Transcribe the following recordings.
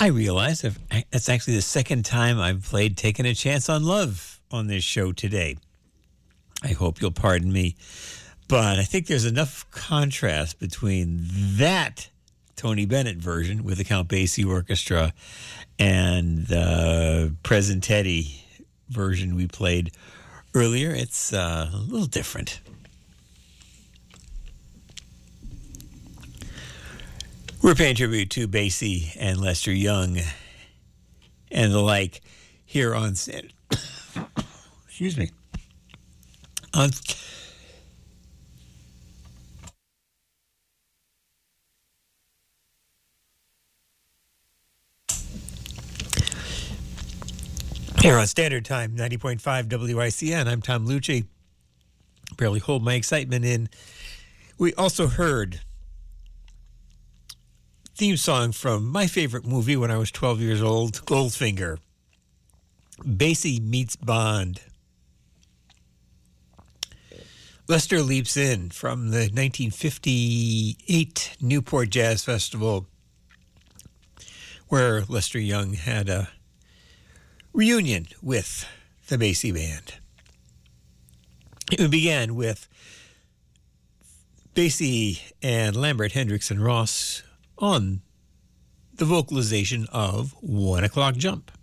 I realize that's actually the second time I've played Taking a Chance on Love on this show today. I hope you'll pardon me, but I think there's enough contrast between that Tony Bennett version with the Count Basie Orchestra and the Presentetti version we played earlier. It's a little different. We're paying tribute to Basie and Lester Young and the like here on excuse me. On here on Standard Time, 90.5 WICN. I'm Tom Lucci. Barely hold my excitement in. We also heard theme song from my favorite movie when I was 12 years old, Goldfinger. Basie meets Bond. Lester leaps in from the 1958 Newport Jazz Festival, where Lester Young had a reunion with the Basie Band. It began with Basie and Lambert, Hendricks, and Ross on the vocalization of 1 O'Clock Jump.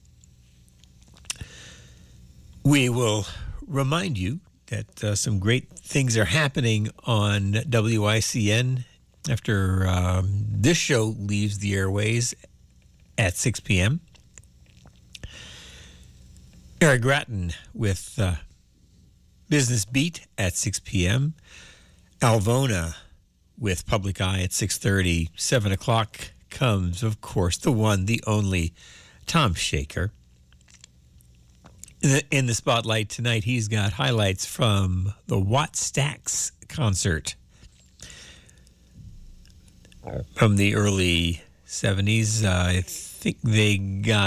We will remind you that some great things are happening on WICN after this show leaves the airways at 6 p.m. Eric Gratton with Business Beat at 6 p.m. Alvona with Public Eye at 6:30. 7 o'clock comes, of course, the one, the only, Tom Shaker. In the spotlight tonight, he's got highlights from the Watt Stax concert from the early 70s. I think they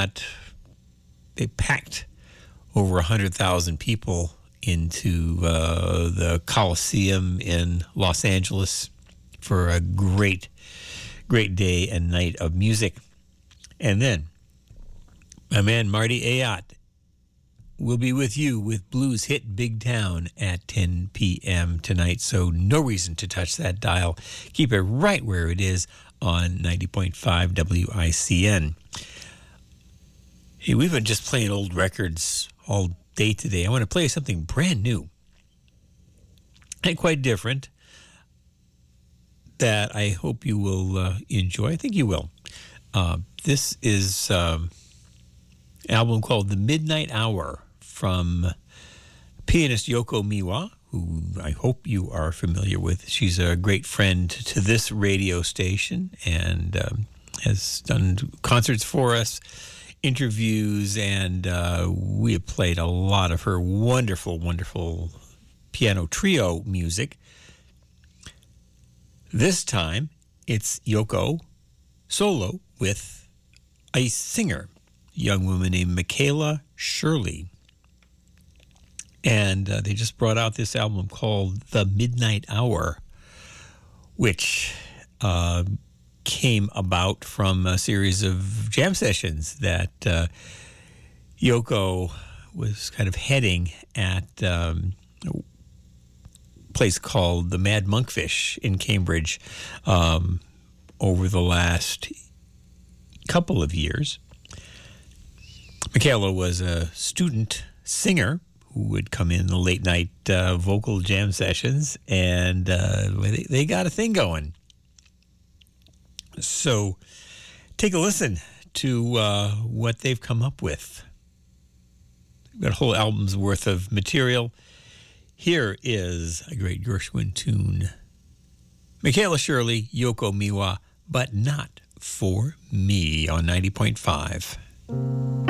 packed over 100,000 people into the Coliseum in Los Angeles for a great day and night of music. And then my man Marty Ayotte will be with you with Blues Hit Big Town at 10 p.m. tonight, so no reason to touch that dial. Keep it right where it is on 90.5 WICN. Hey, we've been just playing old records all day today. I want to play something brand new and quite different that I hope you will enjoy. I think you will. This is an album called The Midnight Hour from pianist Yoko Miwa, who I hope you are familiar with. She's a great friend to this radio station and has done concerts for us, interviews, and we have played a lot of her wonderful, wonderful piano trio music. This time, it's Yoko solo with a singer, a young woman named Michaela Shirley. And they just brought out this album called The Midnight Hour, which came about from a series of jam sessions that Yoko was kind of heading at a place called the Mad Monkfish in Cambridge over the last couple of years. Michaela was a student singer who would come in the late night vocal jam sessions, and they got a thing going. So take a listen to what they've come up with. We've got a whole album's worth of material. Here is a great Gershwin tune. Michaela Shirley, Yoko Miwa, But Not For Me on 90.5.